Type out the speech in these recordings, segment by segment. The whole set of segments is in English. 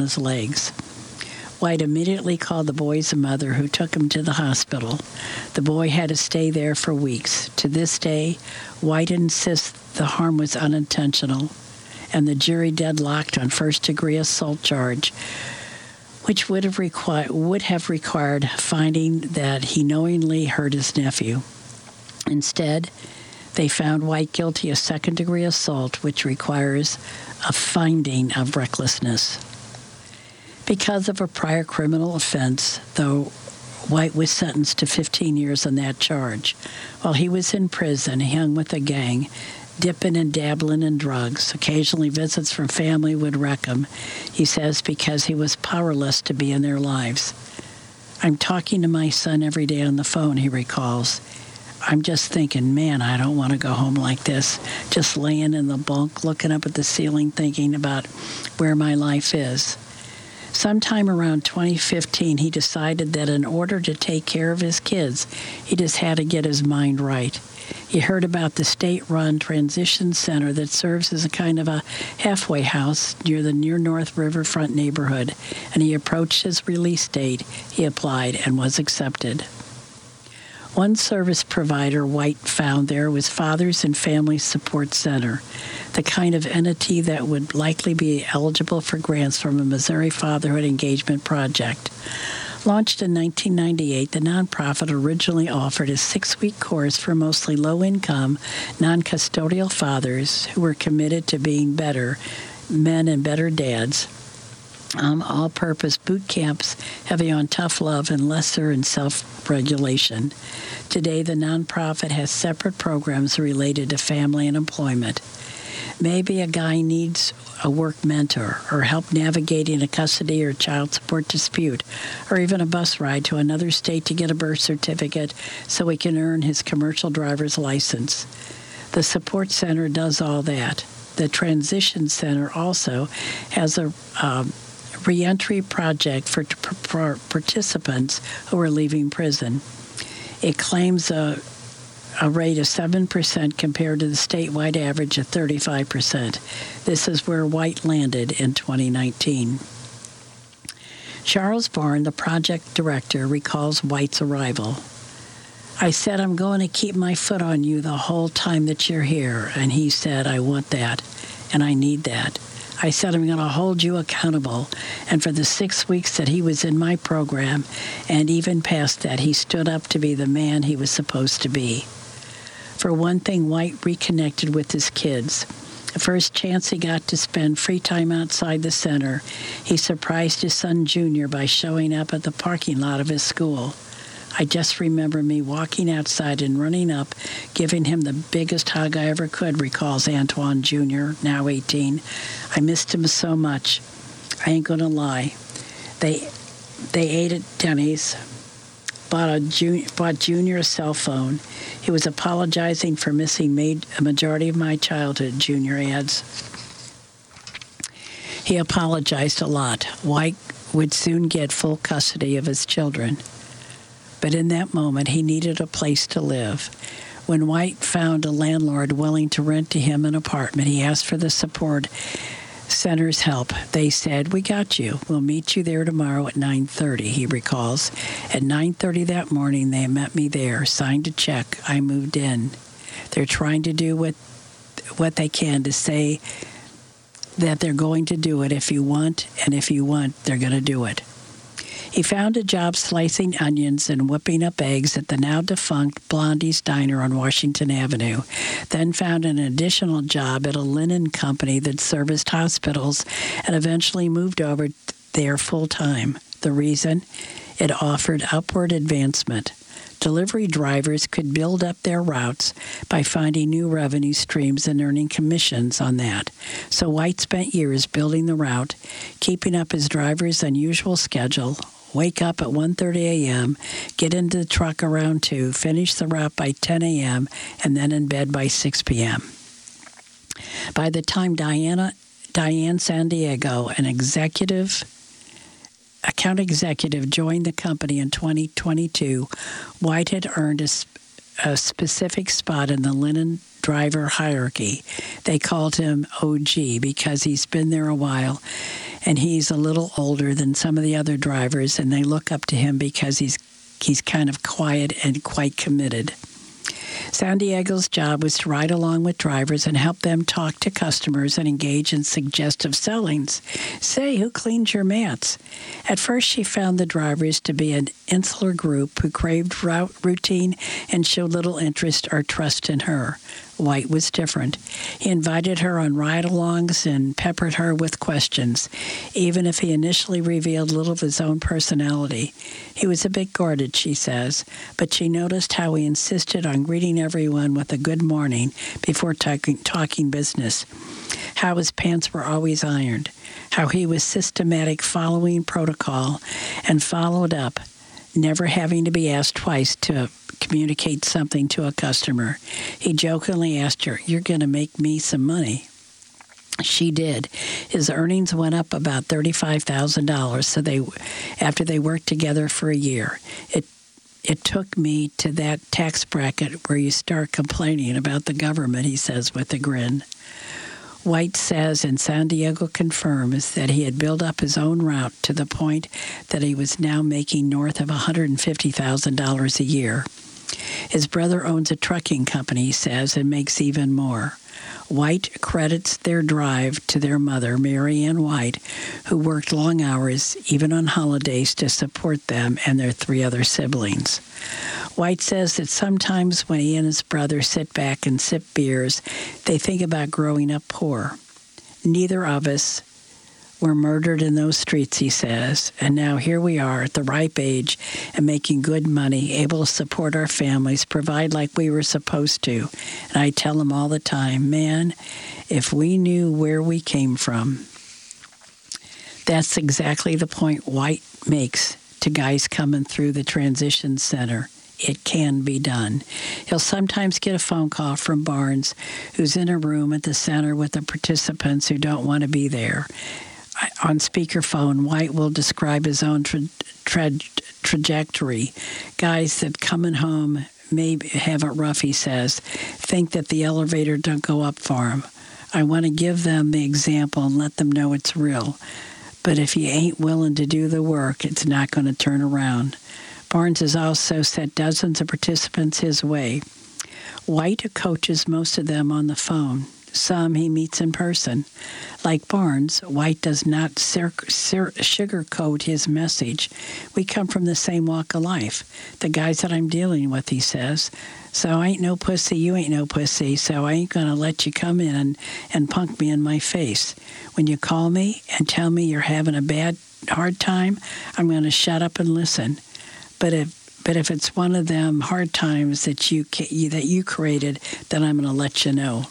his legs. White immediately called the boy's mother, who took him to the hospital. The boy had to stay there for weeks. To this day, White insists the harm was unintentional, and the jury deadlocked on first-degree assault charge, which would have required finding that he knowingly hurt his nephew. Instead, they found White guilty of second-degree assault, which requires a finding of recklessness. Because of a prior criminal offense, though White was sentenced to 15 years on that charge. While he was in prison, he hung with a gang, dipping and dabbling in drugs. Occasionally visits from family would wreck him, he says, because he was powerless to be in their lives. I'm talking to my son every day on the phone, he recalls. I'm just thinking, man, I don't want to go home like this, just laying in the bunk, looking up at the ceiling, thinking about where my life is. Sometime around 2015, he decided that in order to take care of his kids, he just had to get his mind right. He heard about the state-run transition center that serves as a kind of a halfway house near the Near North Riverfront neighborhood, and he approached his release date. He applied and was accepted. One service provider White found there was Fathers and Family Support Center, the kind of entity that would likely be eligible for grants from a Missouri Fatherhood Engagement Project. Launched in 1998, the nonprofit originally offered a 6-week course for mostly low-income, non-custodial fathers who were committed to being better men and better dads. All-purpose boot camps heavy on tough love and lesser in self-regulation. Today, the nonprofit has separate programs related to family and employment. Maybe a guy needs a work mentor or help navigating a custody or child support dispute, or even a bus ride to another state to get a birth certificate so he can earn his commercial driver's license. The support center does all that. The transition center also has a reentry project for participants who are leaving prison. It claims a rate of 7% compared to the statewide average of 35%. This is where White landed in 2019. Charles Barn, the project director, recalls White's arrival. I said, I'm going to keep my foot on you the whole time that you're here. And he said, I want that, and I need that. I said, I'm going to hold you accountable. And for the 6 weeks that he was in my program, and even past that, he stood up to be the man he was supposed to be. For one thing, White reconnected with his kids. The first chance he got to spend free time outside the center, he surprised his son Junior by showing up at the parking lot of his school. I just remember me walking outside and running up, giving him the biggest hug I ever could, recalls Antoine Jr., now 18. I missed him so much. I ain't gonna lie. They ate at Denny's, bought Junior a cell phone. He was apologizing for missing a majority of my childhood, Junior adds. He apologized a lot. White would soon get full custody of his children. But in that moment, he needed a place to live. When White found a landlord willing to rent to him an apartment, he asked for the support center's help. They said, we got you. We'll meet you there tomorrow at 9:30, he recalls. At 9:30 that morning, they met me there, signed a check. I moved in. They're trying to do what they can to say that they're going to do it if you want, and if you want, they're going to do it. He found a job slicing onions and whipping up eggs at the now-defunct Blondie's Diner on Washington Avenue, then found an additional job at a linen company that serviced hospitals, and eventually moved over there full-time. The reason? It offered upward advancement. Delivery drivers could build up their routes by finding new revenue streams and earning commissions on that. So White spent years building the route, keeping up his driver's unusual schedule, wake up at 1:30 a.m., get into the truck around 2, finish the route by 10 a.m., and then in bed by 6 p.m. By the time Diane San Diego, an account executive, joined the company in 2022, White had earned a specific spot in the linen driver hierarchy. They called him OG because he's been there a while and he's a little older than some of the other drivers, and they look up to him because he's kind of quiet and quite committed. San Diego's job was to ride along with drivers and help them talk to customers and engage in suggestive sellings. Say, who cleans your mats? At first, she found the drivers to be an insular group who craved routine and showed little interest or trust in her. White was different. He invited her on ride-alongs and peppered her with questions, even if he initially revealed little of his own personality. He was a bit guarded, she says, but she noticed how he insisted on greeting everyone with a good morning before talking business, how his pants were always ironed, how he was systematic following protocol and followed up, never having to be asked twice to communicate something to a customer. He jokingly asked her, "You're going to make me some money." She did. His earnings went up about $35,000 after they worked together for a year. It took me to that tax bracket where you start complaining about the government, he says with a grin. White says, and San Diego confirms, that he had built up his own route to the point that he was now making north of $150,000 a year. His brother owns a trucking company, he says, and makes even more. White credits their drive to their mother, Mary Ann White, who worked long hours, even on holidays, to support them and their 3 other siblings. White says that sometimes when he and his brother sit back and sip beers, they think about growing up poor. Neither of us were murdered in those streets, he says, and now here we are at the ripe age and making good money, able to support our families, provide like we were supposed to. And I tell him all the time, man, if we knew where we came from. That's exactly the point White makes to guys coming through the transition center. It can be done. He'll sometimes get a phone call from Barnes, who's in a room at the center with the participants who don't want to be there. On speakerphone, White will describe his own trajectory. Guys that coming home may have it rough, he says, think that the elevator don't go up for them. I want to give them the example and let them know it's real. But if you ain't willing to do the work, it's not going to turn around. Barnes has also sent dozens of participants his way. White coaches most of them on the phone. Some he meets in person. Like Barnes, White does not sugarcoat his message. We come from the same walk of life. The guys that I'm dealing with, he says. So I ain't no pussy, you ain't no pussy, so I ain't going to let you come in and punk me in my face. When you call me and tell me you're having a hard time, I'm going to shut up and listen. But if it's one of them hard times that you created, then I'm going to let you know.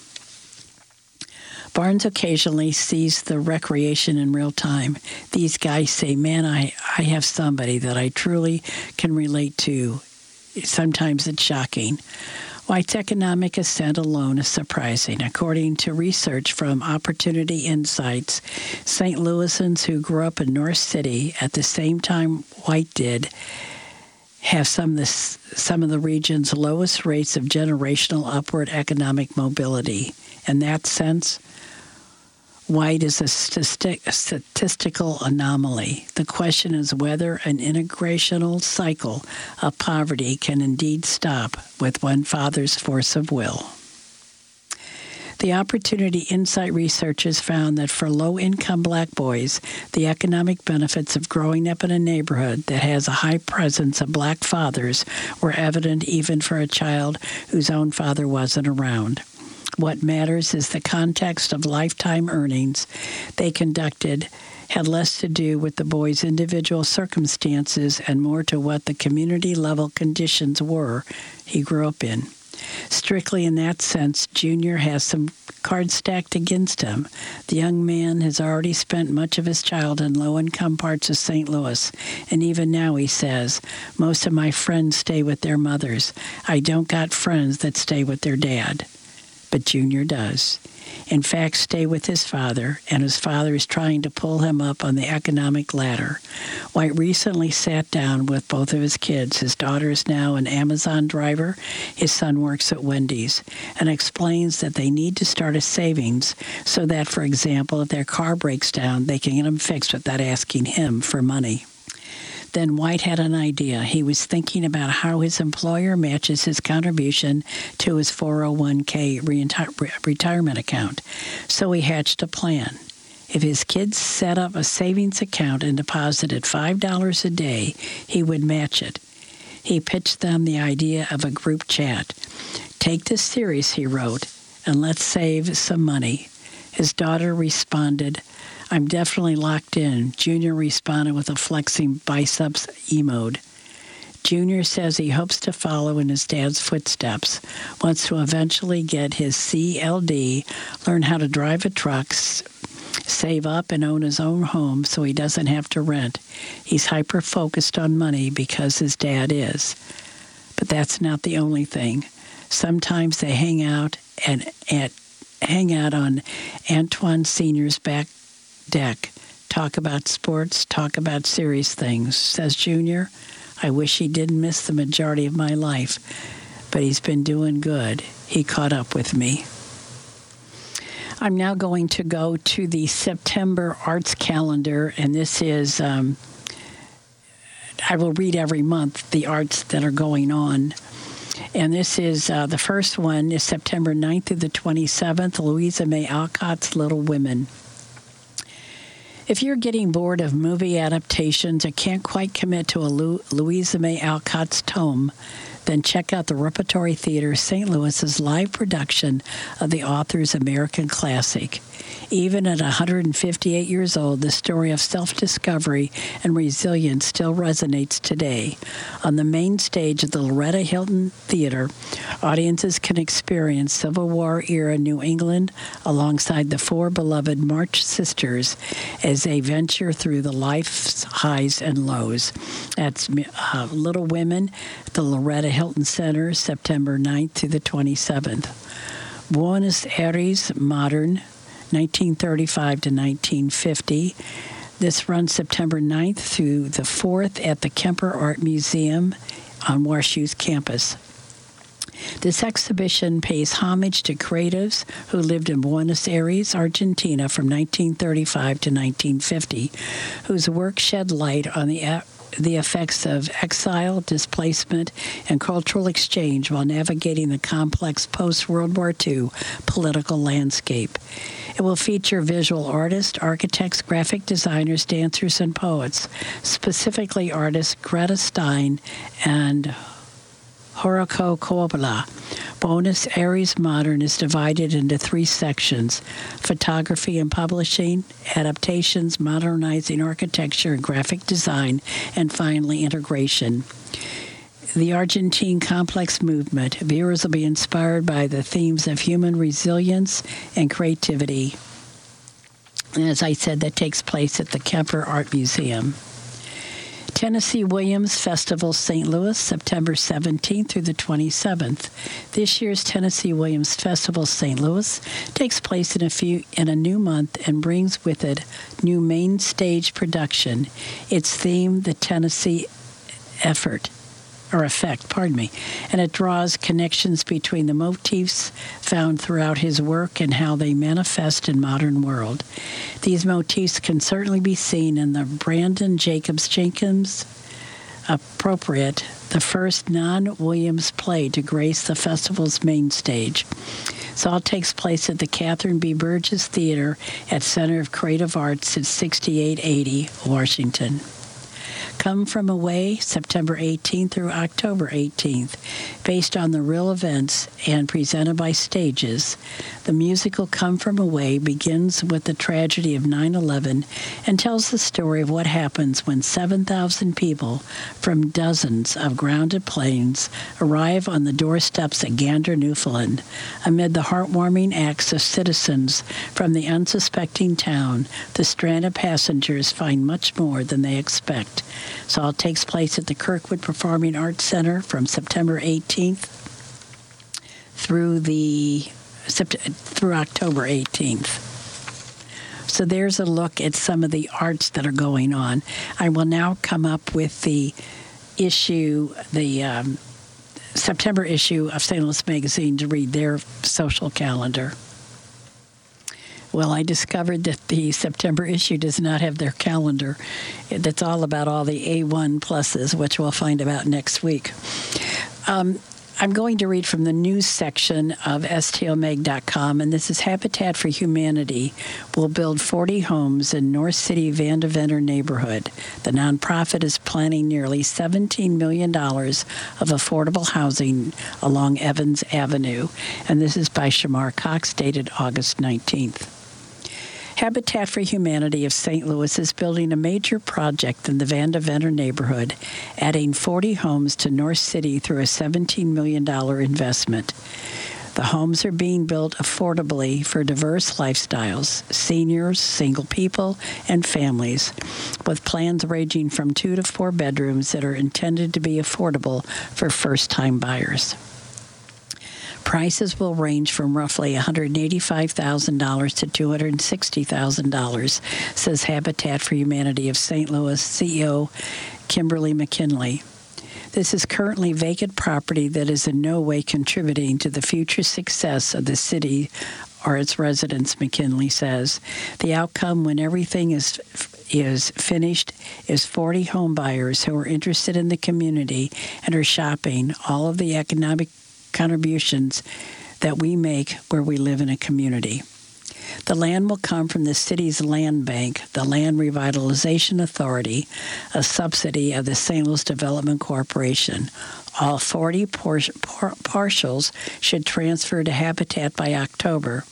Barnes occasionally sees the recreation in real time. These guys say, man, I have somebody that I truly can relate to. Sometimes it's shocking. White's economic ascent alone is surprising. According to research from Opportunity Insights, St. Louisans who grew up in North City at the same time White did have some of the region's lowest rates of generational upward economic mobility. In that sense, White is a statistical anomaly. The question is whether an integrational cycle of poverty can indeed stop with one father's force of will. The Opportunity Insight researchers found that for low-income black boys, the economic benefits of growing up in a neighborhood that has a high presence of black fathers were evident even for a child whose own father wasn't around. What matters is the context of lifetime earnings they conducted had less to do with the boy's individual circumstances and more to what the community-level conditions were he grew up in. Strictly in that sense, Junior has some cards stacked against him. The young man has already spent much of his childhood in low-income parts of St. Louis, and even now, he says, most of my friends stay with their mothers. I don't got friends that stay with their dad. But Junior does. In fact, stay with his father, and his father is trying to pull him up on the economic ladder. White recently sat down with both of his kids. His daughter is now an Amazon driver. His son works at Wendy's, and explains that they need to start a savings so that, for example, if their car breaks down, they can get them fixed without asking him for money. Then White had an idea. He was thinking about how his employer matches his contribution to his 401k retirement account. So he hatched a plan. If his kids set up a savings account and deposited $5 a day, he would match it. He pitched them the idea of a group chat. "Take this serious," he wrote, "and let's save some money." His daughter responded, "I'm definitely locked in." Junior responded with a flexing biceps emote. Junior says he hopes to follow in his dad's footsteps, wants to eventually get his CLD, learn how to drive a truck, save up and own his own home so he doesn't have to rent. He's hyper-focused on money because his dad is. But that's not the only thing. Sometimes they hang out on Antoine Sr.'s back deck, talk about sports, talk about serious things. Says Junior, "I wish he didn't miss the majority of my life, but he's been doing good. He caught up with me." I'm now going to go to the September arts calendar, and this is, I will read every month the arts that are going on. And this is, the first one is September 9th through the 27th, Louisa May Alcott's Little Women. If you're getting bored of movie adaptations or can't quite commit to a Louisa May Alcott's tome, then check out the Repertory Theater St. Louis's live production of the author's American classic. Even at 158 years old, the story of self-discovery and resilience still resonates today. On the main stage of the Loretta Hilton Theater, audiences can experience Civil War-era New England alongside the four beloved March sisters as they venture through the life's highs and lows. That's Little Women at the Loretta Hilton Center, September 9th through the 27th. Buenos Aires Modern, 1935 to 1950. This runs September 9th through the 4th at the Kemper Art Museum on WashU's campus. This exhibition pays homage to creatives who lived in Buenos Aires, Argentina from 1935 to 1950, whose work shed light on the effects of exile, displacement, and cultural exchange while navigating the complex post-World War II political landscape. It will feature visual artists, architects, graphic designers, dancers, and poets, specifically artists Greta Stein and Haruko Kuroda. Buenos Aires Modern is divided into three sections: photography and publishing, adaptations, modernizing architecture and graphic design, and finally integration. The Argentine Complex Movement. Viewers will be inspired by the themes of human resilience and creativity. And as I said, that takes place at the Kemper Art Museum. Tennessee Williams Festival St. Louis, September 17th through the 27th. This year's Tennessee Williams Festival St. Louis takes place in a new month and brings with it new main stage production. Its theme, the Tennessee Effect, and it draws connections between the motifs found throughout his work and how they manifest in modern world. These motifs can certainly be seen in the Brandon Jacobs Jenkins Appropriate, the first non-Williams play to grace the festival's main stage. This all takes place at the Catherine B. Burgess Theater at Center of Creative Arts at 6880 Washington. Come From Away, September 18th through October 18th, based on the real events and presented by Stages. The musical Come From Away begins with the tragedy of 9/11 and tells the story of what happens when 7,000 people from dozens of grounded planes arrive on the doorsteps at Gander, Newfoundland. Amid the heartwarming acts of citizens from the unsuspecting town, the stranded passengers find much more than they expect. So it takes place at the Kirkwood Performing Arts Center from September 18th through the through October 18th. So there's a look at some of the arts that are going on. I will now come up with the issue, the September issue of St. Louis Magazine to read their social calendar. Well, I discovered that the September issue does not have their calendar. That's all about all the A1 pluses, which we'll find about next week. I'm going to read from the news section of stlmag.com, and this is Habitat for Humanity will build 40 homes in North City Vandeventer neighborhood. The nonprofit is planning nearly $17 million of affordable housing along Evans Avenue, and this is by Shamar Cox, dated August 19th. Habitat for Humanity of St. Louis is building a major project in the Vandeventer neighborhood, adding 40 homes to North City through a $17 million investment. The homes are being built affordably for diverse lifestyles, seniors, single people, and families, with plans ranging from 2 to 4 bedrooms that are intended to be affordable for first-time buyers. Prices will range from roughly $185,000 to $260,000, says Habitat for Humanity of St. Louis CEO Kimberly McKinley. This is currently vacant property that is in no way contributing to the future success of the city or its residents, McKinley says. The outcome when everything is finished is 40 home buyers who are interested in the community and are shopping all of the economic contributions that we make where we live in a community. The land will come from the city's land bank, the Land Revitalization Authority, a subsidy of the St. Louis Development Corporation. All 40 partials should transfer to Habitat by October.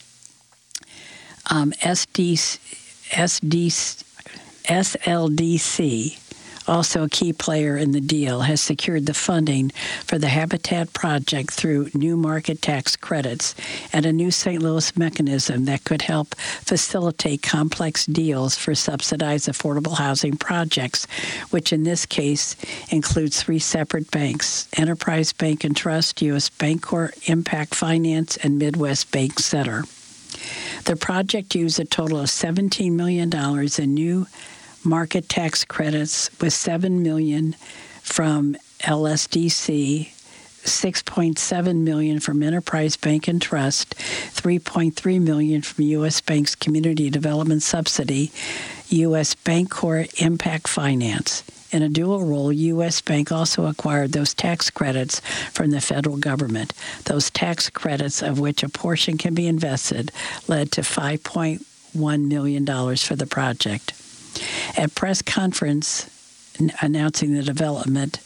SLDC, also a key player in the deal, has secured the funding for the Habitat project through new market tax credits and a new St. Louis mechanism that could help facilitate complex deals for subsidized affordable housing projects, which in this case includes 3 separate banks: Enterprise Bank and Trust, U.S. Bancorp, Impact Finance, and Midwest Bank Center. The project used a total of $17 million in new market tax credits, with $7 million from LSDC, $6.7 million from Enterprise Bank and Trust, $3.3 million from U.S. Bank's Community Development Subsidy, U.S. Bancorp, Impact Finance. In a dual role, U.S. Bank also acquired those tax credits from the federal government. Those tax credits, of which a portion can be invested, led to $5.1 million for the project. At press conference announcing the development,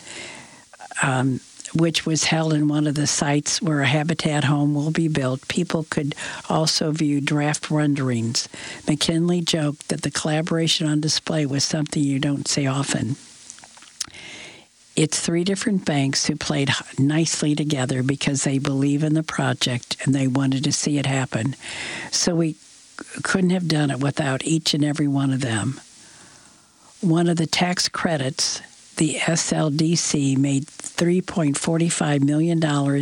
which was held in one of the sites where a Habitat home will be built, people could also view draft renderings. McKinley joked that the collaboration on display was something you don't see often. It's 3 different banks who played nicely together because they believe in the project and they wanted to see it happen. So we couldn't have done it without each and every one of them. One of the tax credits, the SLDC, made $3.45 million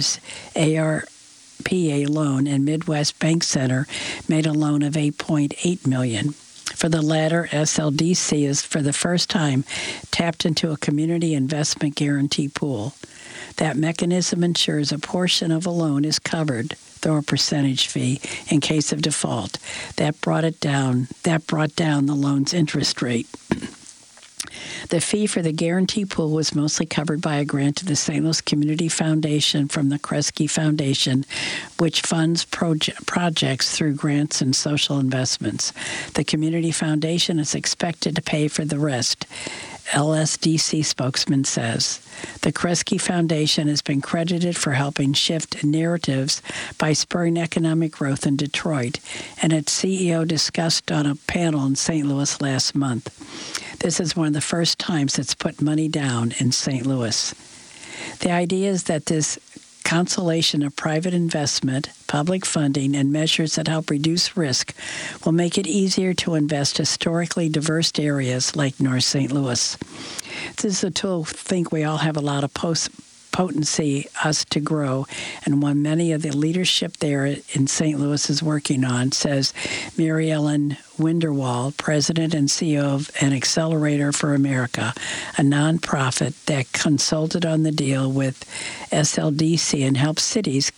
ARPA loan, and Midwest Bank Center made a loan of $8.8 million. For the latter, SLDC is for the first time tapped into a community investment guarantee pool. That mechanism ensures a portion of a loan is covered through a percentage fee in case of default. That brought down the loan's interest rate. The fee for the guarantee pool was mostly covered by a grant to the St. Louis Community Foundation from the Kresge Foundation, which funds projects through grants and social investments. The Community Foundation is expected to pay for the rest, LSDC spokesman says. The Kresge Foundation has been credited for helping shift narratives by spurring economic growth in Detroit, and its CEO discussed on a panel in St. Louis last month. This is one of the first times it's put money down in St. Louis. The idea is that this consolidation of private investment, public funding, and measures that help reduce risk will make it easier to invest historically diverse areas like North St. Louis. This is a tool I think we all have a lot of potency us to grow, and one many of the leadership there in St. Louis is working on, says Mary Ellen Winderwall, President and CEO of an Accelerator for America, a nonprofit that consulted on the deal with SLDC and helps cities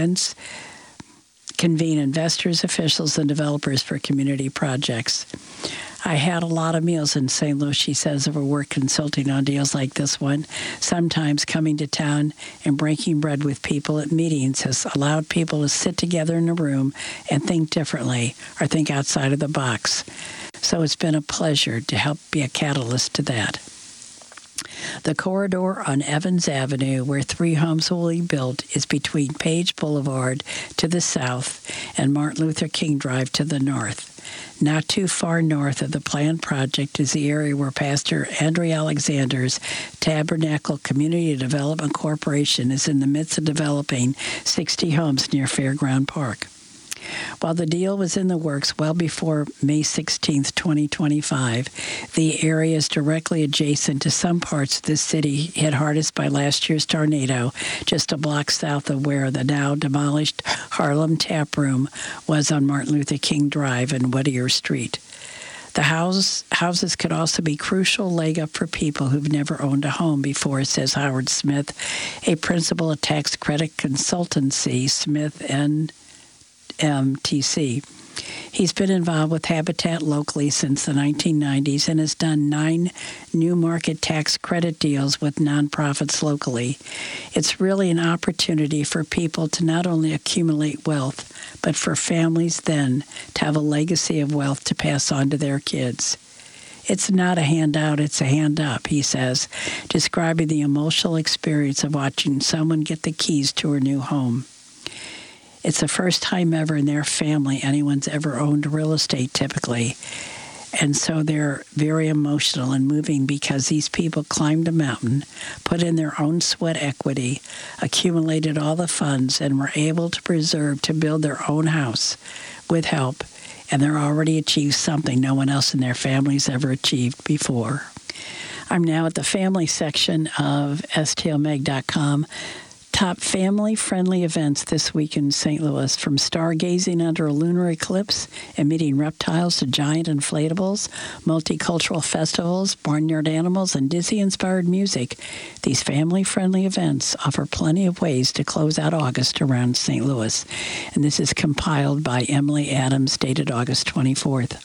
convene investors, officials, and developers for community projects. I had a lot of meals in St. Louis, she says, over work consulting on deals like this one. Sometimes coming to town and breaking bread with people at meetings has allowed people to sit together in a room and think differently or think outside of the box. So it's been a pleasure to help be a catalyst to that. The corridor on Evans Avenue, where 3 homes will be built, is between Page Boulevard to the south and Martin Luther King Drive to the north. Not too far north of the planned project is the area where Pastor Andre Alexander's Tabernacle Community Development Corporation is in the midst of developing 60 homes near Fairground Park. While the deal was in the works well before May 16, 2025, the area is directly adjacent to some parts of the city hit hardest by last year's tornado, just a block south of where the now demolished Harlem Tap Room was on Martin Luther King Drive and Whittier Street. The houses could also be crucial leg up for people who've never owned a home before, says Howard Smith, a principal at tax credit consultancy, Smith and MTC. He's been involved with Habitat locally since the 1990s and has done 9 new market tax credit deals with nonprofits locally. It's really an opportunity for people to not only accumulate wealth, but for families then to have a legacy of wealth to pass on to their kids. It's not a handout, it's a hand up, he says, describing the emotional experience of watching someone get the keys to her new home. It's the first time ever in their family anyone's ever owned real estate typically. And so they're very emotional and moving because these people climbed a mountain, put in their own sweat equity, accumulated all the funds, and were able to build their own house with help. And they're already achieved something no one else in their family's ever achieved before. I'm now at the family section of stlmag.com. Top family-friendly events this week in St. Louis, from stargazing under a lunar eclipse and meeting reptiles to giant inflatables, multicultural festivals, barnyard animals, and Disney-inspired music. These family-friendly events offer plenty of ways to close out August around St. Louis. And this is compiled by Emily Adams, dated August 24th.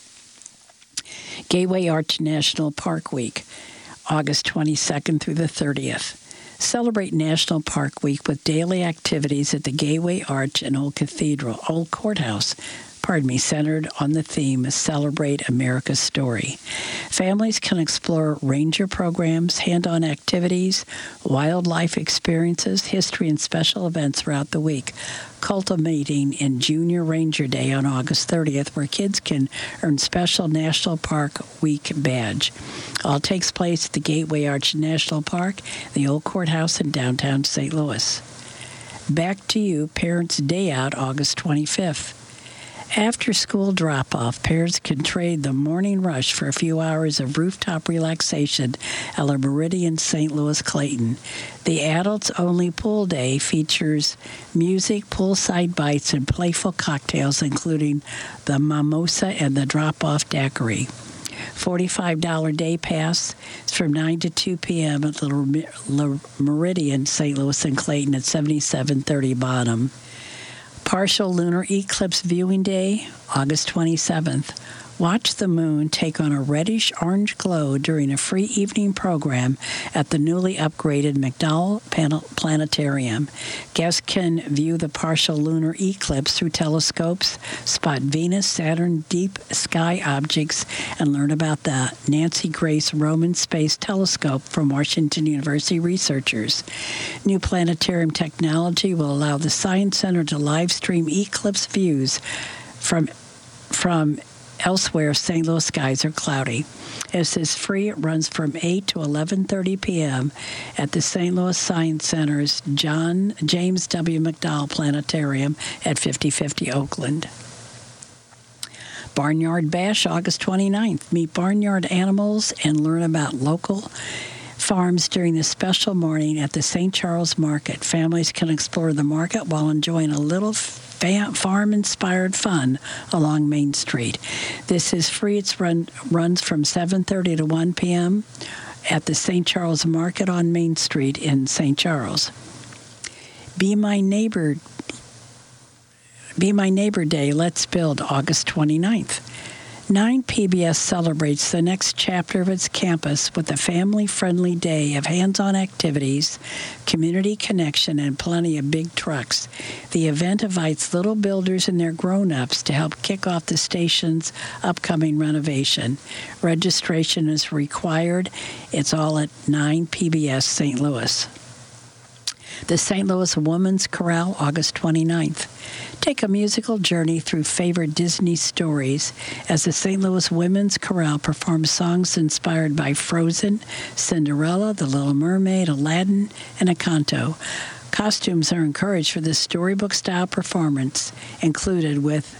Gateway Arch National Park Week, August 22nd through the 30th. Celebrate National Park Week with daily activities at the Gateway Arch and Old Courthouse, centered on the theme Celebrate America's Story. Families can explore ranger programs, hand-on activities, wildlife experiences, history, and special events throughout the week, culminating in Junior Ranger Day on August 30th, where kids can earn special National Park Week badge. All takes place at the Gateway Arch National Park, the Old Courthouse in downtown St. Louis. Back to you, Parents' Day Out, August 25th. After school drop-off, parents can trade the morning rush for a few hours of rooftop relaxation at La Meridian St. Louis Clayton. The adults-only pool day features music, poolside bites, and playful cocktails, including the mimosa and the drop-off daiquiri. $45 day pass is from 9 to 2 p.m. at La Meridian St. Louis and Clayton at 7730 Bonham. Partial lunar eclipse viewing day, August 27th. Watch the moon take on a reddish-orange glow during a free evening program at the newly upgraded McDowell Planetarium. Guests can view the partial lunar eclipse through telescopes, spot Venus, Saturn, deep sky objects, and learn about the Nancy Grace Roman Space Telescope from Washington University researchers. New planetarium technology will allow the Science Center to live stream eclipse views from elsewhere. St. Louis skies are cloudy. This is free. It runs from 8 to 11:30 p.m. at the St. Louis Science Center's James W. McDowell Planetarium at 5050 Oakland. Barnyard Bash, August 29th. Meet barnyard animals and learn about local farms during this special morning at the St. Charles Market. Families can explore the market while enjoying a little farm-inspired fun along Main Street. This is free. It runs from 7:30 to 1 p.m. at the St. Charles Market on Main Street in St. Charles. Be My Neighbor Day, Let's Build, August 29th. 9 PBS celebrates the next chapter of its campus with a family-friendly day of hands-on activities, community connection, and plenty of big trucks. The event invites little builders and their grown-ups to help kick off the station's upcoming renovation. Registration is required. It's all at 9 PBS St. Louis. The St. Louis Women's Chorale, August 29th. Take a musical journey through favorite Disney stories as the St. Louis Women's Chorale performs songs inspired by Frozen, Cinderella, The Little Mermaid, Aladdin, and Encanto. Costumes are encouraged for this storybook-style performance, included with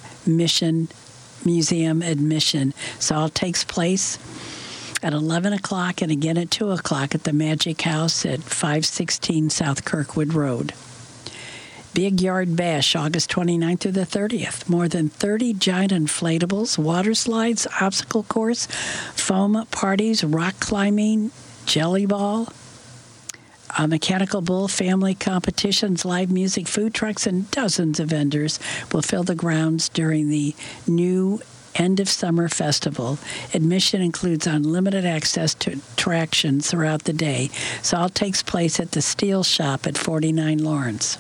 museum admission. So all takes place at 11 o'clock and again at 2 o'clock at the Magic House at 516 South Kirkwood Road. Big Yard Bash, August 29th through the 30th. More than 30 giant inflatables, water slides, obstacle course, foam parties, rock climbing, jelly ball, mechanical bull, family competitions, live music, food trucks, and dozens of vendors will fill the grounds during the new End of Summer Festival. Admission includes unlimited access to attractions throughout the day. So all takes place at the Steel Shop at 49 Lawrence.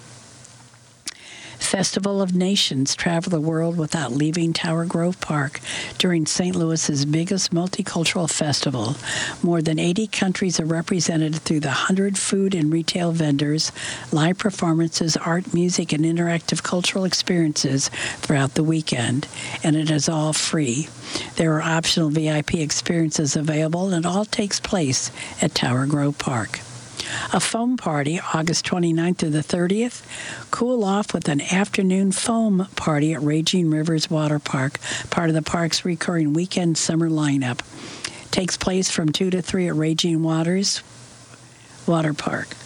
Festival of Nations, travel the world without leaving Tower Grove Park during St. Louis's biggest multicultural festival. More than 80 countries are represented through the 100 food and retail vendors, live performances, art, music, and interactive cultural experiences throughout the weekend. And it is all free. There are optional VIP experiences available, and it all takes place at Tower Grove Park. A foam party, August 29th through the 30th. Cool off with an afternoon foam party at Raging Rivers Water Park, part of the park's recurring weekend summer lineup. Takes place from 2 to 3 at Raging Waters Water Park.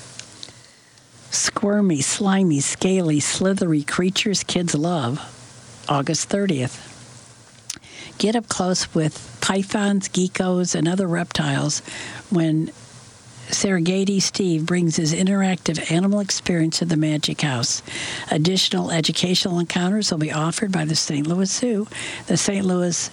Squirmy, slimy, scaly, slithery creatures kids love, August 30th. Get up close with pythons, geckos, and other reptiles when Serengeti Steve brings his interactive animal experience to the Magic House. Additional educational encounters will be offered by the St. Louis Zoo, the St. Louis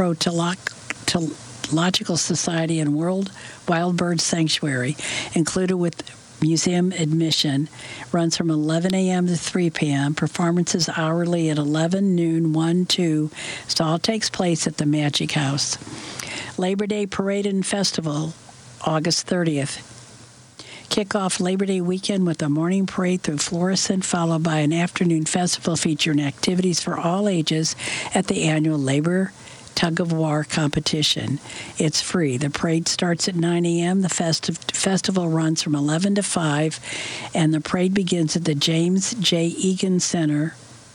Herpetological Society, and World Wild Bird Sanctuary, included with museum admission. Runs from 11 a.m. to 3 p.m. Performances hourly at 11, noon, 1, 2. So all takes place at the Magic House. Labor Day Parade and Festival, August 30th. Kick off Labor Day weekend with a morning parade through Florissant, followed by an afternoon festival featuring activities for all ages at the annual Labor Tug-of-War competition. It's free. The parade starts at 9 a.m. The festival runs from 11 to 5, and the parade begins at the James J. Egan Center.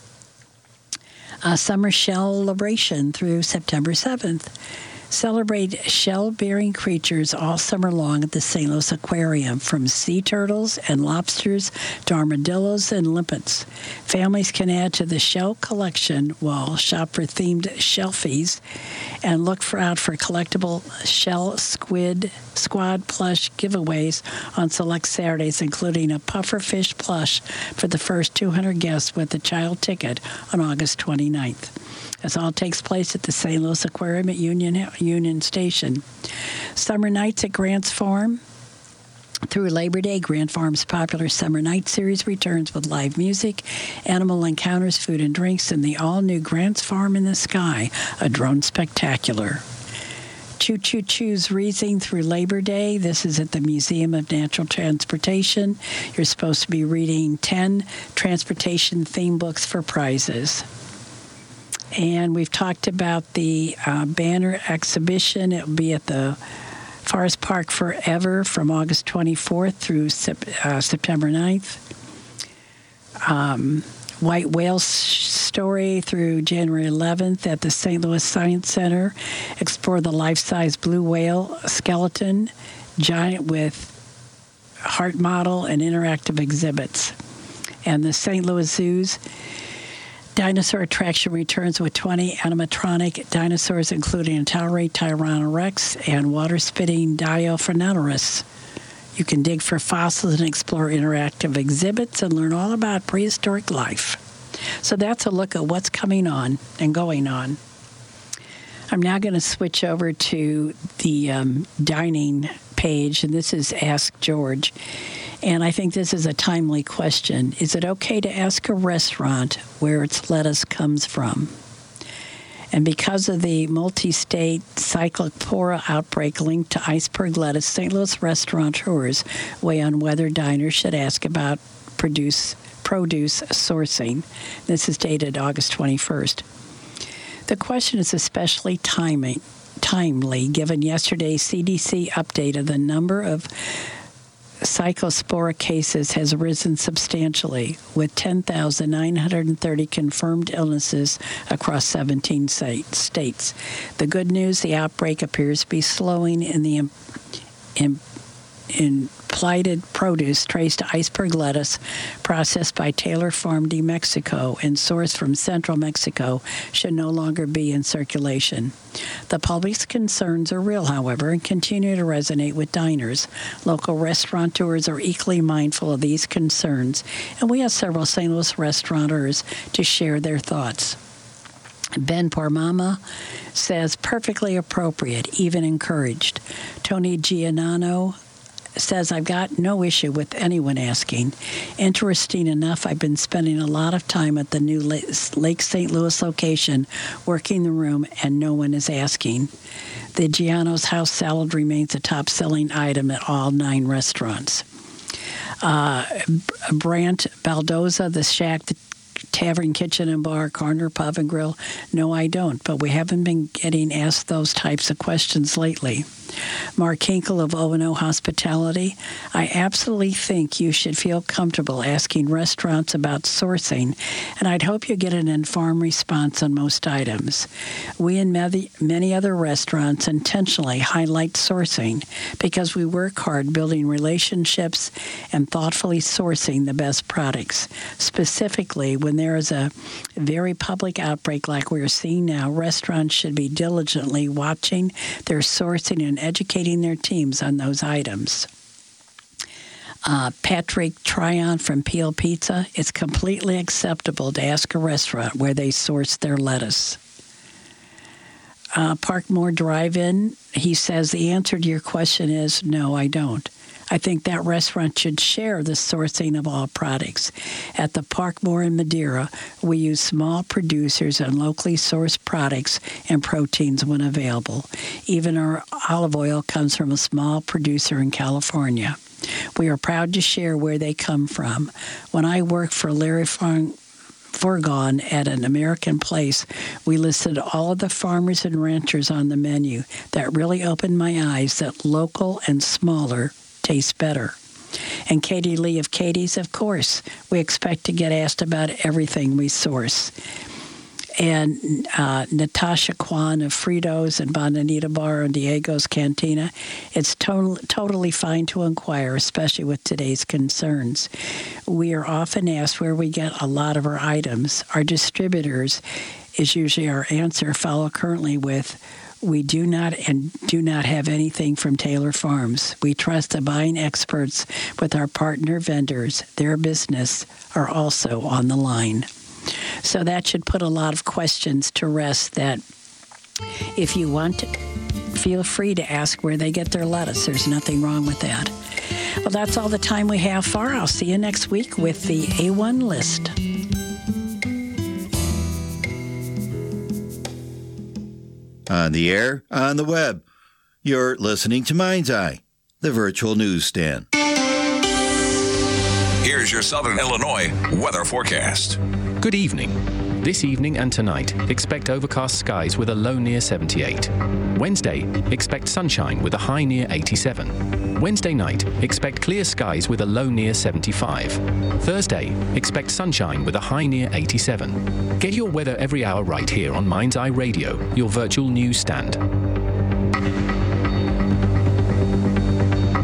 Summer celebration through September 7th. Celebrate shell-bearing creatures all summer long at the St. Louis Aquarium, from sea turtles and lobsters to armadillos and limpets. Families can add to the shell collection wall, shop for themed shelfies, and look out for collectible shell squad plush giveaways on select Saturdays, including a pufferfish plush for the first 200 guests with a child ticket on August 29th. This all takes place at the St. Louis Aquarium at Union Station. Summer nights at Grants Farm. Through Labor Day, Grant Farm's popular Summer Night Series returns with live music, animal encounters, food and drinks, and the all-new Grant's Farm in the Sky, a drone spectacular. Choo Choo Choo's Reading through Labor Day. This is at the Museum of Natural Transportation. You're supposed to be reading 10 transportation theme books for prizes. And we've talked about the banner exhibition. It will be at the Forest Park Forever from August 24th through September 9th. White Whale Story through January 11th at the St. Louis Science Center. Explore the life-size blue whale skeleton giant with heart model and interactive exhibits. And the St. Louis Zoo's dinosaur attraction returns with 20 animatronic dinosaurs, including a towering Tyrannosaurus and water-spitting Dilophosaurus. You can dig for fossils and explore interactive exhibits and learn all about prehistoric life. So that's a look at what's coming on and going on. I'm now going to switch over to the dining page, and this is Ask George. And I think this is a timely question. Is it okay to ask a restaurant where its lettuce comes from? And because of the multi-state Cyclopora outbreak linked to iceberg lettuce, St. Louis restaurateurs weigh on whether diners should ask about produce sourcing. This is dated August 21st. The question is especially timely given yesterday's CDC update of the number of Cyclospora cases has risen substantially, with 10,930 confirmed illnesses across 17 states. The good news, the outbreak appears to be slowing in the implied produce traced to iceberg lettuce processed by Taylor Farm de Mexico and sourced from central Mexico should no longer be in circulation. The public's concerns are real, however, and continue to resonate with diners. Local restaurateurs are equally mindful of these concerns, and we have several St. Louis restaurateurs to share their thoughts. Ben Pormama says perfectly appropriate, even encouraged. Tony Giannano says, I've got no issue with anyone asking. Interesting enough, I've been spending a lot of time at the new Lake St. Louis location, working the room, and no one is asking. The Giano's house salad remains a top-selling item at all 9 restaurants. Brant Baldoza, the Shack Tavern, Kitchen and Bar, Corner Pub and Grill. No, I don't, but we haven't been getting asked those types of questions lately. Mark Hinkle of O&O Hospitality, I absolutely think you should feel comfortable asking restaurants about sourcing, and I'd hope you get an informed response on most items. We and many other restaurants intentionally highlight sourcing because we work hard building relationships and thoughtfully sourcing the best products. Specifically, when there is a very public outbreak like we're seeing now, restaurants should be diligently watching their sourcing and educating their teams on those items. Patrick Tryon from Peel Pizza, it's completely acceptable to ask a restaurant where they source their lettuce. Parkmore Drive-In, he says the answer to your question is no, I don't. I think that restaurant should share the sourcing of all products. At the Parkmore in Madeira, we use small producers and locally sourced products and proteins when available. Even our olive oil comes from a small producer in California. We are proud to share where they come from. When I worked for Larry Forgon at an American Place, we listed all of the farmers and ranchers on the menu. That really opened my eyes that local and smaller taste better. And Katie Lee of Katie's, of course, we expect to get asked about everything we source. And Natasha Kwan of Fritos and Bonanita Bar and Diego's Cantina, it's totally fine to inquire, especially with today's concerns. We are often asked where we get a lot of our items. Our distributors is usually our answer, followed currently with, we do not have anything from Taylor Farms. We trust the buying experts with our partner vendors. Their business are also on the line. So that should put a lot of questions to rest that if you want to, feel free to ask where they get their lettuce. There's nothing wrong with that. Well, that's all the time we have for. I'll see you next week with the A1 list. On the air, on the web, you're listening to Mind's Eye, the virtual newsstand. Here's your Southern Illinois weather forecast. Good evening. This evening and tonight, expect overcast skies with a low near 78. Wednesday, expect sunshine with a high near 87. Wednesday night, expect clear skies with a low near 75. Thursday, expect sunshine with a high near 87. Get your weather every hour right here on Mind's Eye Radio, your virtual news stand.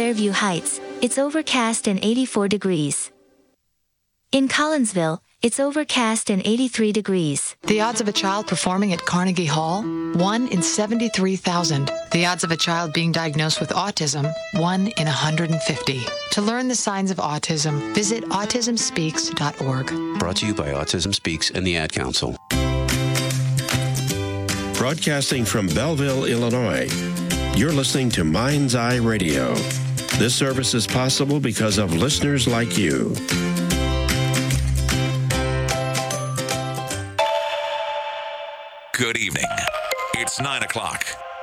Fairview Heights, it's overcast and 84 degrees. In Collinsville, it's overcast and 83 degrees. The odds of a child performing at Carnegie Hall? 1 in 73,000. The odds of a child being diagnosed with autism? 1 in 150. To learn the signs of autism, visit autismspeaks.org. Brought to you by Autism Speaks and the Ad Council. Broadcasting from Belleville, Illinois, you're listening to Mind's Eye Radio. This service is possible because of listeners like you. Good evening. It's 9 o'clock.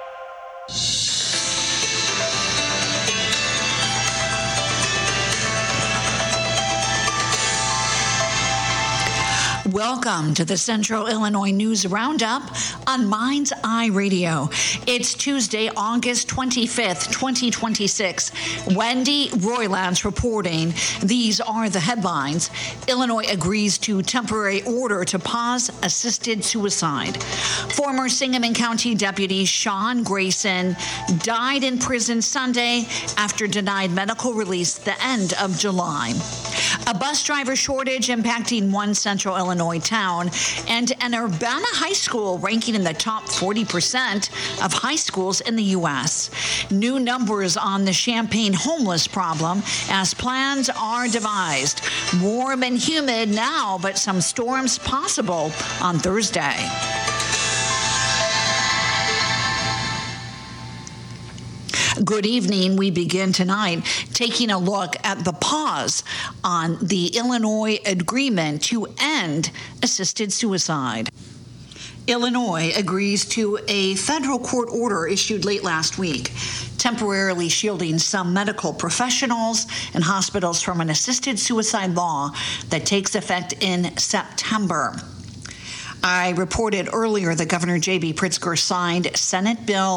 Welcome to the Central Illinois News Roundup on Mind's Eye Radio. It's Tuesday, August 25th, 2026. Wendy Roylance reporting. These are the headlines. Illinois agrees to temporary order to pause assisted suicide. Former Sangamon County Deputy Sean Grayson died in prison Sunday after denied medical release the end of July. A bus driver shortage impacting one Central Illinois town, and an Urbana high school ranking in the top 40% of high schools in the U.S. New numbers on the Champaign homeless problem as plans are devised. Warm and humid now, but some storms possible on Thursday. Good evening. We begin tonight taking a look at the pause on the Illinois agreement to end assisted suicide. Illinois agrees to a federal court order issued late last week, temporarily shielding some medical professionals and hospitals from an assisted suicide law that takes effect in September. I reported earlier that Governor J.B. Pritzker signed Senate Bill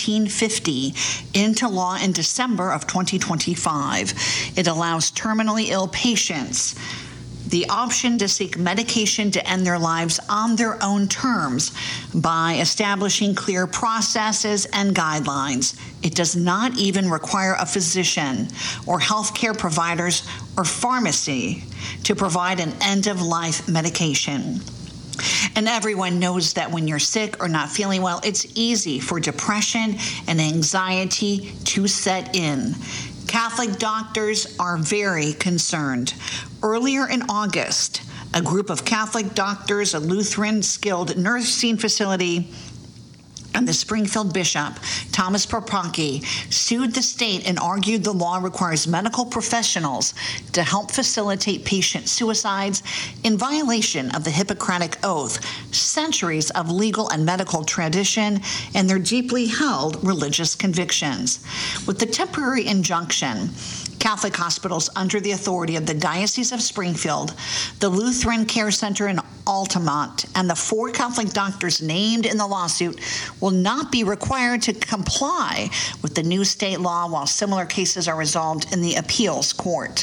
1950 into law in December of 2025. It allows terminally ill patients the option to seek medication to end their lives on their own terms by establishing clear processes and guidelines. It does not even require a physician or healthcare providers or pharmacy to provide an end-of-life medication. And everyone knows that when you're sick or not feeling well, it's easy for depression and anxiety to set in. Catholic doctors are very concerned. Earlier in August, a group of Catholic doctors, a Lutheran skilled nursing facility, and the Springfield Bishop, Thomas Propaki, sued the state and argued the law requires medical professionals to help facilitate patient suicides in violation of the Hippocratic Oath, centuries of legal and medical tradition, and their deeply held religious convictions. With the temporary injunction, Catholic hospitals under the authority of the Diocese of Springfield, the Lutheran Care Center in Altamont, and the 4 Catholic doctors named in the lawsuit will not be required to comply with the new state law while similar cases are resolved in the appeals court.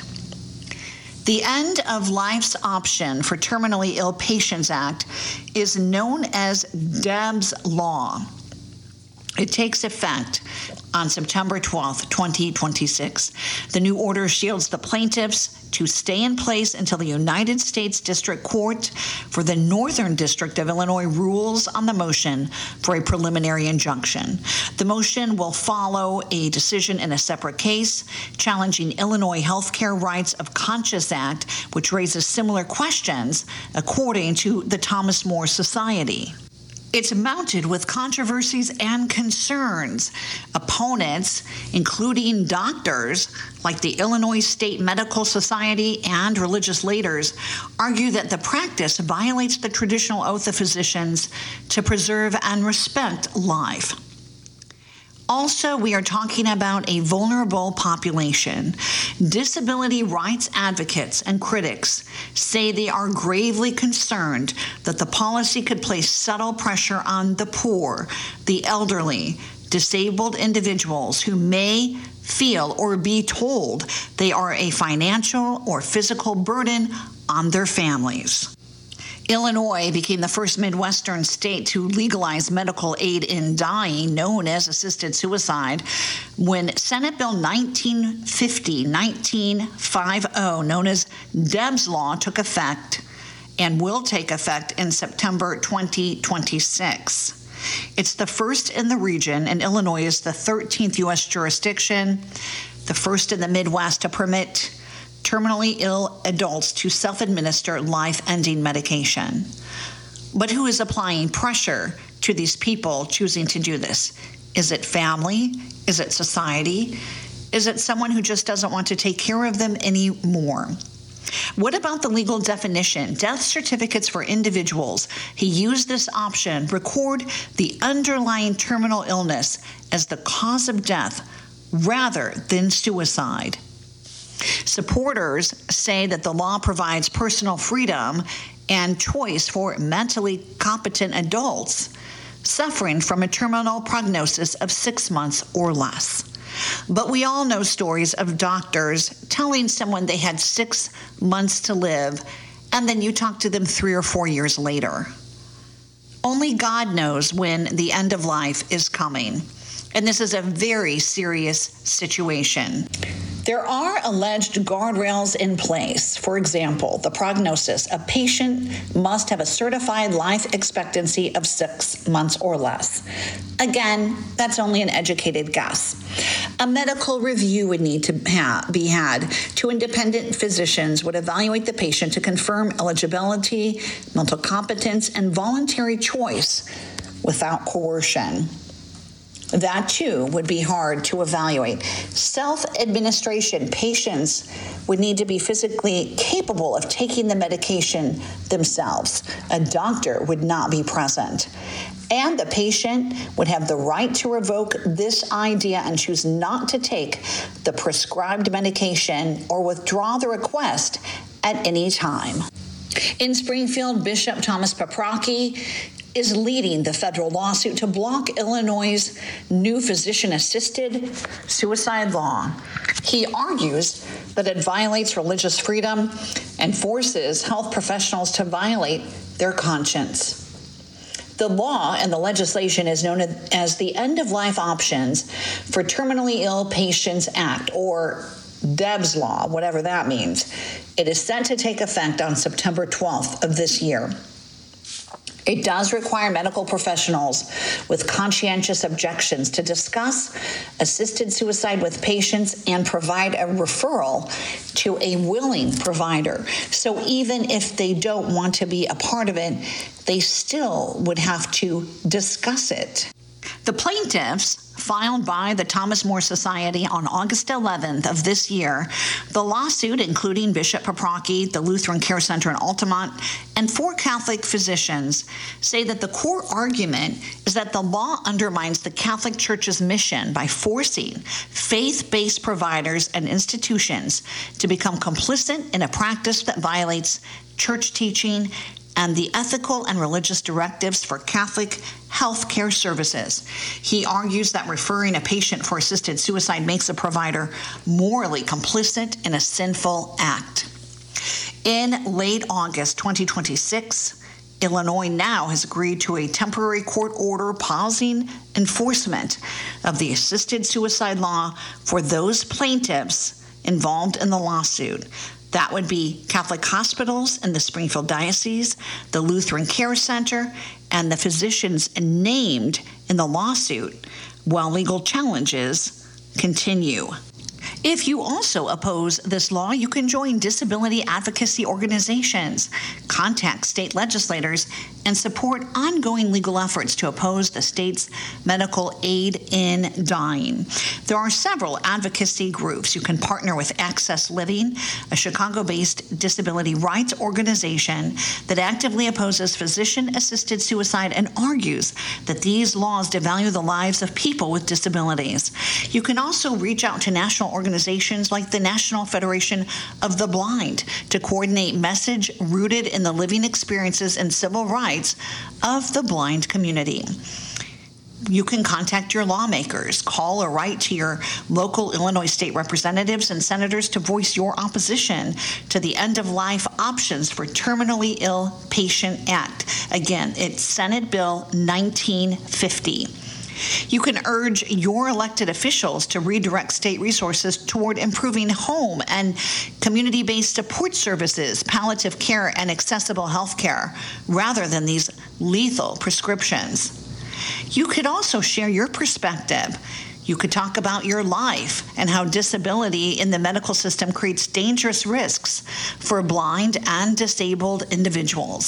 The End of Life's Option for Terminally Ill Patients Act is known as Deb's Law. It takes effect on September 12th, 2026. The new order shields the plaintiffs to stay in place until the United States District Court for the Northern District of Illinois rules on the motion for a preliminary injunction. The motion will follow a decision in a separate case challenging Illinois Healthcare Rights of Conscience Act, which raises similar questions according to the Thomas More Society. It's mounted with controversies and concerns. Opponents, including doctors like the Illinois State Medical Society and religious leaders, argue that the practice violates the traditional oath of physicians to preserve and respect life. Also, we are talking about a vulnerable population. Disability rights advocates and critics say they are gravely concerned that the policy could place subtle pressure on the poor, the elderly, disabled individuals who may feel or be told they are a financial or physical burden on their families. Illinois became the first Midwestern state to legalize medical aid in dying, known as assisted suicide, when Senate Bill 1950, known as Debs Law, took effect and will take effect in September 2026. It's the first in the region, and Illinois is the 13th U.S. jurisdiction, the first in the Midwest to permit terminally ill adults to self-administer life-ending medication. But who is applying pressure to these people choosing to do this? Is it family? Is it society? Is it someone who just doesn't want to take care of them anymore? What about the legal definition? Death certificates for individuals who use this option record the underlying terminal illness as the cause of death rather than suicide. Supporters say that the law provides personal freedom and choice for mentally competent adults suffering from a terminal prognosis of 6 months or less. But we all know stories of doctors telling someone they had 6 months to live, and then you talk to them 3 or 4 years later. Only God knows when the end of life is coming, and this is a very serious situation. There are alleged guardrails in place. For example, the prognosis: a patient must have a certified life expectancy of 6 months or less. Again, that's only an educated guess. A medical review would need to be had. 2 independent physicians would evaluate the patient to confirm eligibility, mental competence, and voluntary choice without coercion. That, too, would be hard to evaluate. Self-administration: patients would need to be physically capable of taking the medication themselves. A doctor would not be present. And the patient would have the right to revoke this idea and choose not to take the prescribed medication or withdraw the request at any time. In Springfield, Bishop Thomas Paprocki is leading the federal lawsuit to block Illinois' new physician-assisted suicide law. He argues that it violates religious freedom and forces health professionals to violate their conscience. The law and the legislation is known as the End-of-Life Options for Terminally Ill Patients Act, or Debs Law, whatever that means. It is set to take effect on September 12th of this year. It does require medical professionals with conscientious objections to discuss assisted suicide with patients and provide a referral to a willing provider. So even if they don't want to be a part of it, they still would have to discuss it. The plaintiffs filed by the Thomas More Society on August 11th of this year. The lawsuit, including Bishop Paprocki, the Lutheran Care Center in Altamont, and 4 Catholic physicians, say that the core argument is that the law undermines the Catholic Church's mission by forcing faith-based providers and institutions to become complicit in a practice that violates church teaching and the ethical and religious directives for Catholic health care services. He argues that referring a patient for assisted suicide makes a provider morally complicit in a sinful act. In late August 2026, Illinois now has agreed to a temporary court order pausing enforcement of the assisted suicide law for those plaintiffs involved in the lawsuit. That would be Catholic hospitals in the Springfield Diocese, the Lutheran Care Center, and the physicians named in the lawsuit, while legal challenges continue. If you also oppose this law, you can join disability advocacy organizations, contact state legislators, and support ongoing legal efforts to oppose the state's medical aid in dying. There are several advocacy groups. You can partner with Access Living, a Chicago-based disability rights organization that actively opposes physician-assisted suicide and argues that these laws devalue the lives of people with disabilities. You can also reach out to national organizations like the National Federation of the Blind to coordinate message rooted in the living experiences and civil rights of the blind community. You can contact your lawmakers, call or write to your local Illinois state representatives and senators to voice your opposition to the End-of-Life Options for Terminally Ill Patient Act. Again, it's Senate Bill 1950. You can urge your elected officials to redirect state resources toward improving home and community-based support services, palliative care, and accessible health care, rather than these lethal prescriptions. You could also share your perspective. You could talk about your life and how disability in the medical system creates dangerous risks for blind and disabled individuals.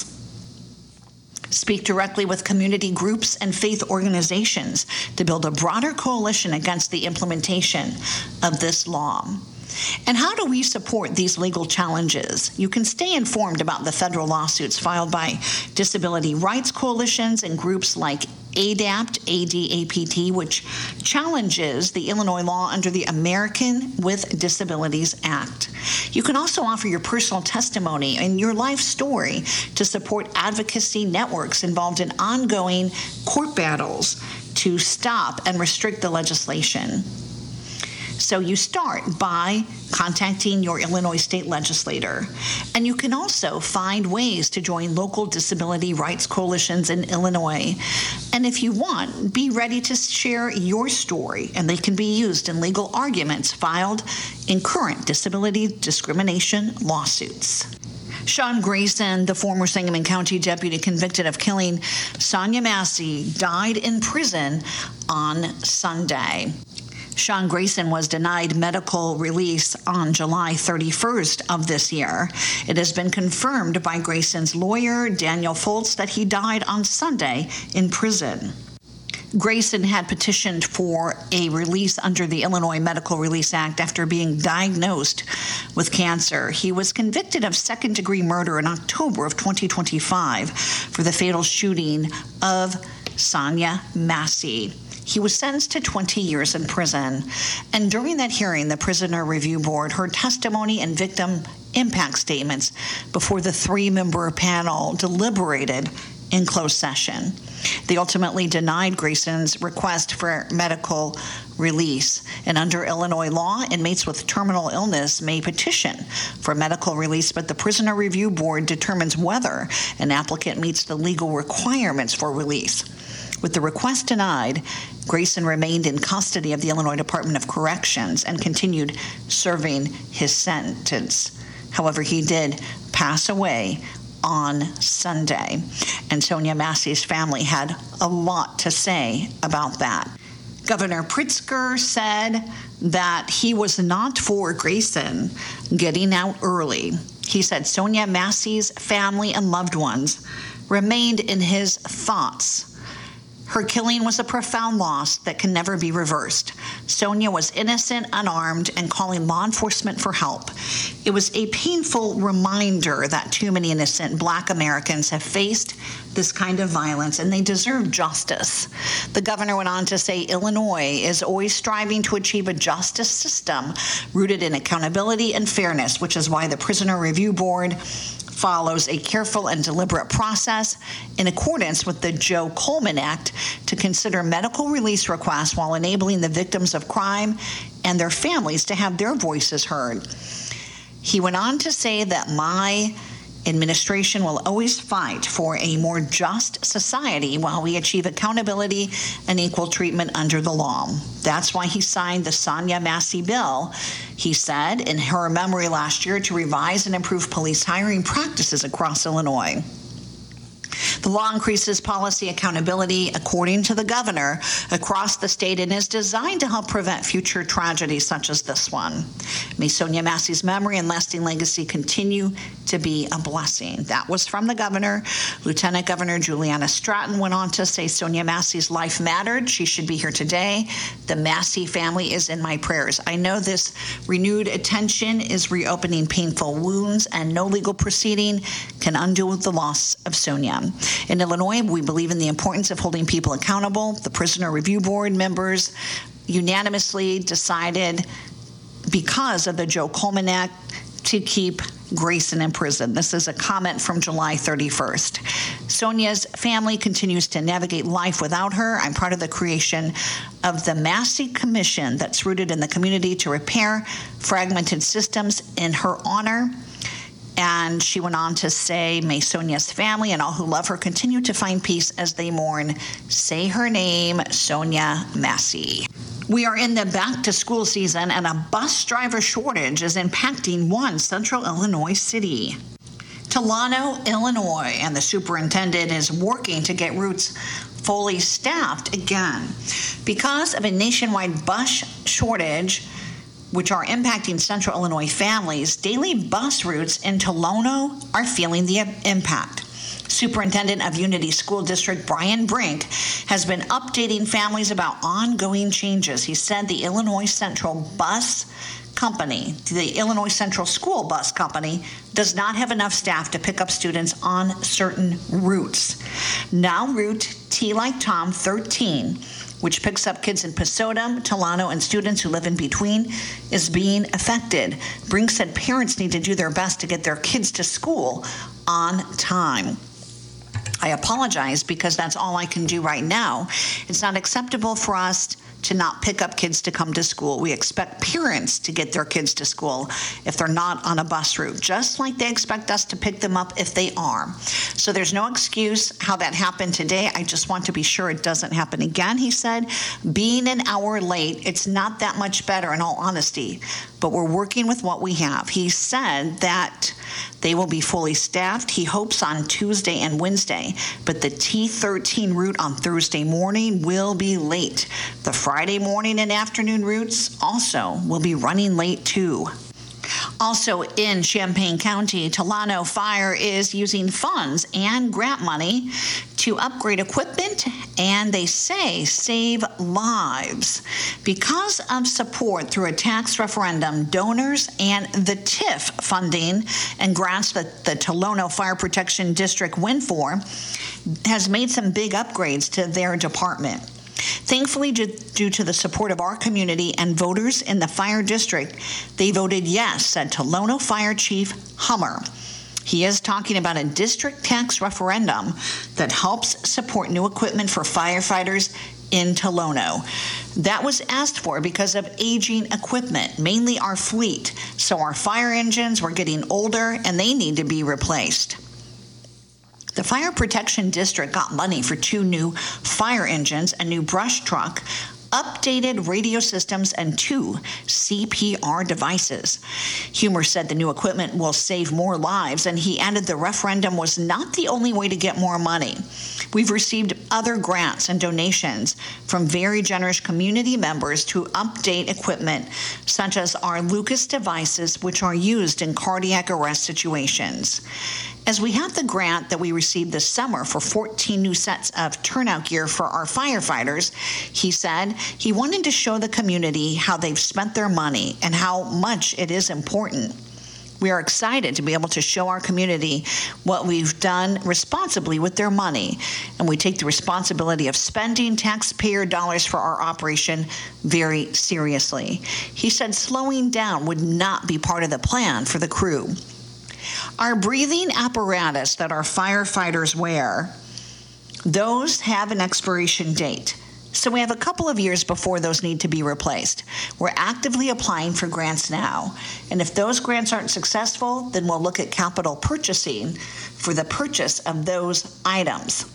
Speak directly with community groups and faith organizations to build a broader coalition against the implementation of this law. And how do we support these legal challenges? You can stay informed about the federal lawsuits filed by disability rights coalitions and groups like ADAPT, ADAPT, which challenges the Illinois law under the American with Disabilities Act. You can also offer your personal testimony and your life story to support advocacy networks involved in ongoing court battles to stop and restrict the legislation. So you start by contacting your Illinois state legislator. And you can also find ways to join local disability rights coalitions in Illinois. And if you want, be ready to share your story, and they can be used in legal arguments filed in current disability discrimination lawsuits. Sean Grayson, the former Sangamon County deputy convicted of killing Sonia Massey, died in prison on Sunday. Sean Grayson was denied medical release on July 31st of this year. It has been confirmed by Grayson's lawyer, Daniel Foltz, that he died on Sunday in prison. Grayson had petitioned for a release under the Illinois Medical Release Act after being diagnosed with cancer. He was convicted of second-degree murder in October of 2025 for the fatal shooting of Sonia Massey. He was sentenced to 20 years in prison. And during that hearing, the Prisoner Review Board heard testimony and victim impact statements before the three-member panel deliberated in closed session. They ultimately denied Grayson's request for medical release. And under Illinois law, inmates with terminal illness may petition for medical release, but the Prisoner Review Board determines whether an applicant meets the legal requirements for release. With the request denied, Grayson remained in custody of the Illinois Department of Corrections and continued serving his sentence. However, he did pass away on Sunday, and Sonia Massey's family had a lot to say about that. Governor Pritzker said that he was not for Grayson getting out early. He said Sonia Massey's family and loved ones remained in his thoughts. Her killing was a profound loss that can never be reversed. Sonia was innocent, unarmed, and calling law enforcement for help. It was a painful reminder that too many innocent Black Americans have faced this kind of violence, and they deserve justice. The governor went on to say Illinois is always striving to achieve a justice system rooted in accountability and fairness, which is why the Prisoner Review Board follows a careful and deliberate process in accordance with the Joe Coleman Act to consider medical release requests while enabling the victims of crime and their families to have their voices heard. He went on to say that my administration will always fight for a more just society while we achieve accountability and equal treatment under the law. That's why he signed the Sonia Massey bill, he said in her memory last year, to revise and improve police hiring practices across Illinois. The law increases policy accountability, according to the governor, across the state and is designed to help prevent future tragedies such as this one. May Sonia Massey's memory and lasting legacy continue to be a blessing. That was from the governor. Lieutenant Governor Juliana Stratton went on to say Sonia Massey's life mattered. She should be here today. The Massey family is in my prayers. I know this renewed attention is reopening painful wounds, and no legal proceeding can undo the loss of Sonia. In Illinois, we believe in the importance of holding people accountable. The Prisoner Review Board members unanimously decided, because of the Joe Coleman Act, to keep Grayson in prison. This is a comment from July 31st. Sonia's family continues to navigate life without her. I'm proud of the creation of the Massey Commission that's rooted in the community to repair fragmented systems in her honor. And she went on to say, may Sonia's family and all who love her continue to find peace as they mourn. Say her name, Sonia Massey. We are in the back-to-school season, and a bus driver shortage is impacting one central Illinois city. Tolano, Illinois, and the superintendent is working to get routes fully staffed again. Because of a nationwide bus shortage, which are impacting central Illinois families, daily bus routes in Tolano are feeling the impact. Superintendent of Unity School District Brian Brink has been updating families about ongoing changes. He said the Illinois Central Bus Company, the Illinois Central School Bus Company, does not have enough staff to pick up students on certain routes. Now Route T like Tom 13, which picks up kids in Pasodum, Tolano, and students who live in between, is being affected. Brink said parents need to do their best to get their kids to school on time. I apologize because that's all I can do right now. It's not acceptable for us to not pick up kids to come to school. We expect parents to get their kids to school if they're not on a bus route, just like they expect us to pick them up if they are. So there's no excuse how that happened today. I just want to be sure it doesn't happen again, he said. Being an hour late, it's not that much better in all honesty, but we're working with what we have. He said that they will be fully staffed, he hopes, on Tuesday and Wednesday, but the T13 route on Thursday morning will be late. The Friday morning and afternoon routes also will be running late too. Also in Champaign County, Tolano Fire is using funds and grant money to upgrade equipment and, they say, save lives. Because of support through a tax referendum, donors, and the TIF funding and grants that the Tolano Fire Protection District went for, has made some big upgrades to their department. Thankfully, due to the support of our community and voters in the fire district, they voted yes, said Tolano Fire Chief Hummer. He is talking about a district tax referendum that helps support new equipment for firefighters in Tolano. That was asked for because of aging equipment, mainly our fleet. So our fire engines were getting older and they need to be replaced. The Fire Protection District got money for 2 new fire engines, a new brush truck, updated radio systems, and 2 CPR devices. Hummer said the new equipment will save more lives, and he added the referendum was not the only way to get more money. We've received other grants and donations from very generous community members to update equipment, such as our Lucas devices, which are used in cardiac arrest situations. As we have the grant that we received this summer for 14 new sets of turnout gear for our firefighters, he said he wanted to show the community how they've spent their money and how much it is important. We are excited to be able to show our community what we've done responsibly with their money, and we take the responsibility of spending taxpayer dollars for our operation very seriously. He said slowing down would not be part of the plan for the crew. Our breathing apparatus that our firefighters wear, those have an expiration date. So we have a couple of years before those need to be replaced. We're actively applying for grants now. And if those grants aren't successful, then we'll look at capital purchasing for the purchase of those items.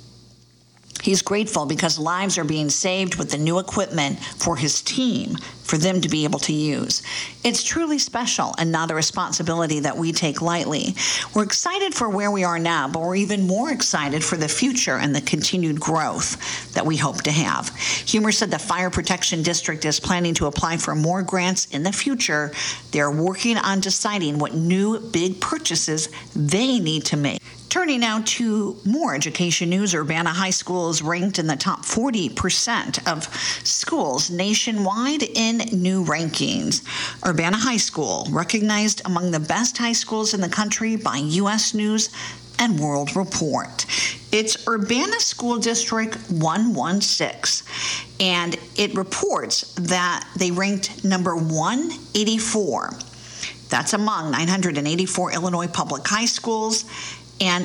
He's grateful because lives are being saved with the new equipment for his team for them to be able to use. It's truly special and not a responsibility that we take lightly. We're excited for where we are now, but we're even more excited for the future and the continued growth that we hope to have. Hummer said the Fire Protection District is planning to apply for more grants in the future. They're working on deciding what new big purchases they need to make. Turning now to more education news, Urbana High School is ranked in the top 40% of schools nationwide in new rankings. Urbana High School, recognized among the best high schools in the country by U.S. News and World Report. It's Urbana School District 116, and it reports that they ranked number 184 That's among 984 Illinois public high schools and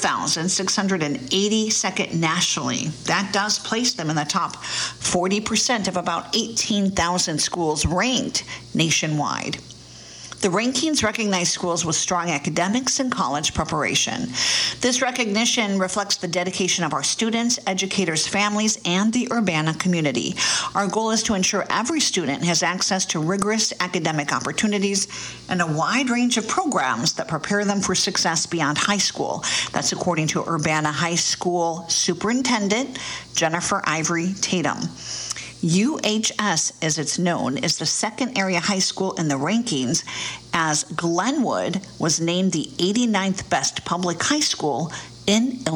4,682nd nationally. That does place them in the top 40% of about 18,000 schools ranked nationwide. The rankings recognize schools with strong academics and college preparation. This recognition reflects the dedication of our students, educators, families, and the Urbana community. Our goal is to ensure every student has access to rigorous academic opportunities and a wide range of programs that prepare them for success beyond high school. That's according to Urbana High School Superintendent Jennifer Ivory Tatum. UHS, as it's known, is the second area high school in the rankings, as Glenwood was named the 89th best public high school in Illinois.